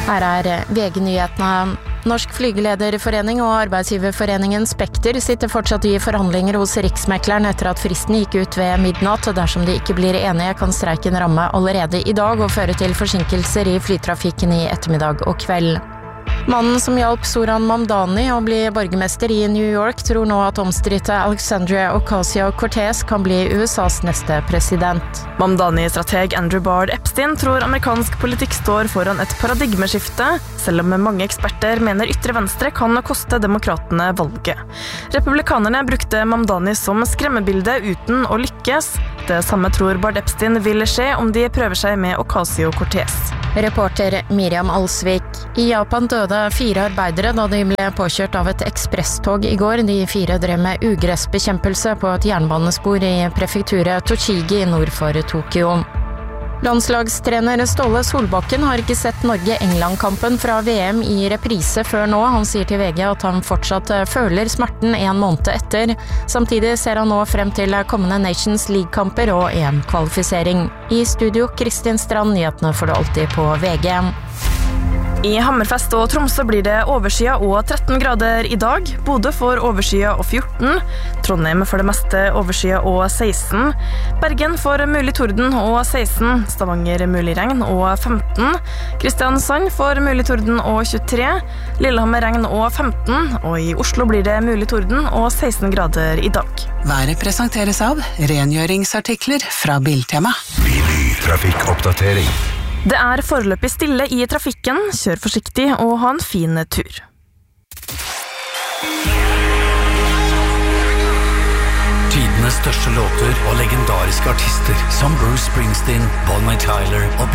Her VG-nyhetene. Norsk Flygelederforening og Arbeidsgiverforeningen Spekter sitter fortsatt i forhandlinger hos Riksmekleren etter at fristen gikk ut ved midnatt. Dersom de ikke blir enige, kan streiken ramme allerede i dag og føre til forsinkelser i flytrafikken i ettermiddag og kveld. Mannen som hjalp Zoran Mamdani å bli borgermester i New York tror nå at omstridte Alexandria Ocasio-Cortez kan bli USAs neste president. Mamdani-strateg Andrew Bard Epstein tror amerikansk politikk står foran et paradigmeskifte, selv om mange eksperter mener ytre venstre kan koste demokratene valget. Republikanerne brukte Mamdani som skremmebilde uten å lykkes. Det samme tror Bard Epstein vil skje om de prøver seg med Ocasio-Cortez. Reporter Miriam Alsvik. I Japan døde 4 arbeidere da de ble påkjørt av et ekspresstog i går. De 4 drev med ugressbekjempelse på et jernbanespor i prefekturet Tochigi nord for Tokyo. Landslagstrener Ståle Solbakken har ikke sett Norge-England-kampen fra VM i reprise før nå. Han sier til VG at han fortsatt føler smerten 1 måned etter. Samtidig ser han nå frem til kommende Nations League-kamper og EM-kvalifisering. I studio Kristin Strand, nyhetene får du alltid på VG. I Hammerfest og Tromsø blir det overskyet og 13 grader i dag. Bodø får overskyet og 14. Trondheim får det meste overskyet og 16. Bergen får mulig torden og 16. Stavanger mulig regn og 15. Kristiansand får mulig torden og 23. Lillehammer regn og 15. Og i Oslo blir det mulig torden og 16 grader i dag. Været presenteres av rengjøringsartikler fra Biltema. Trafikkoppdatering. Det foreløpig stille i trafikken. Kjør forsiktig og ha en fin tur. Tidenes største låter og legendariske artister som Bruce Springsteen, Bonnie Tyler og